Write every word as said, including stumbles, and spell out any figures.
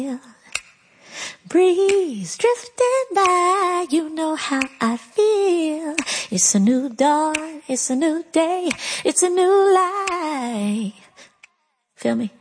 Breeze drifting by, you know how I feel. It's a new dawn, it's a new day, it's a new life. Feel me?